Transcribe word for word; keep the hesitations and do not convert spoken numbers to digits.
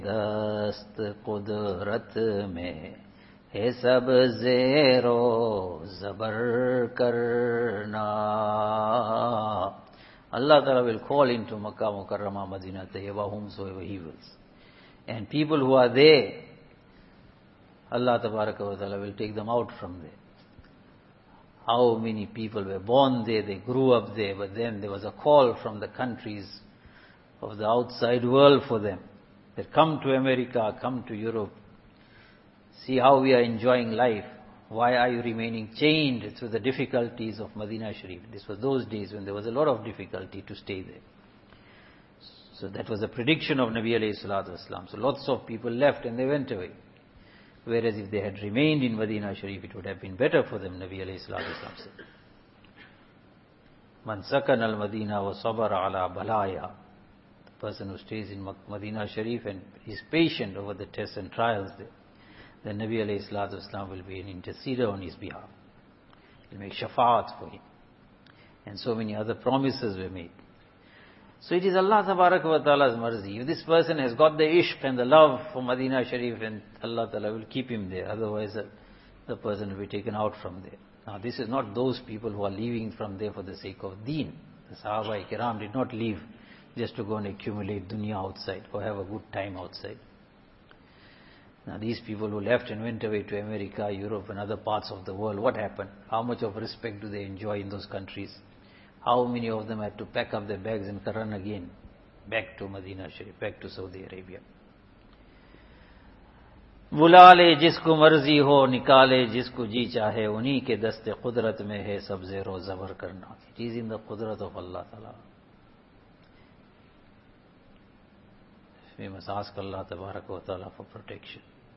दस्त कुदरत में है सब ज़ेरो ज़बर करना. Allah Ta'ala will call into Makkah Mukarramah, Madinah Tayyibah, whomsoever He wills. And people who are there, Allah Ta'ala will take them out from there. How many people were born there, they grew up there, but then there was a call from the countries of the outside world for them. That come to America, come to Europe. See how we are enjoying life. Why are you remaining chained through the difficulties of Madinah Sharif? This was those days when there was a lot of difficulty to stay there. So that was a prediction of Nabi alayhi salatu wasalam. So lots of people left and they went away. Whereas if they had remained in Madinah Sharif, it would have been better for them, Nabi alayhi salatu wasalam said. Man sakana al-Madinah wa sabara ala balaya. The person who stays in Madinah Sharif and is patient over the tests and trials there, then Nabi alayhi salatu wasalam will be an interceder on his behalf. He'll make shafaat for him. And so many other promises were made. So it is Allah Tabaraka wa Ta'ala's marzi. If this person has got the ishq and the love for Madinah Sharif, and Allah Ta'ala will keep him there. Otherwise the, the person will be taken out from there. Now this is not those people who are leaving from there for the sake of deen. The Sahaba-i-Kiram did not leave just to go and accumulate dunya outside or have a good time outside. Now these people who left and went away to America, Europe and other parts of the world, what happened? How much of respect do they enjoy in those countries? How many of them had to pack up their bags and run again back to Madinah Sharif, back to Saudi Arabia? बुला ले जिसको मर्जी हो, निकाले जिसको जी चाहे, उन्हीं के दस्ते कुदरत में है सब ज़ेरो ज़बर करना. It is in the qudrat of Allah Ta'ala. We must ask Allah Tabaraka wa Ta'ala for protection.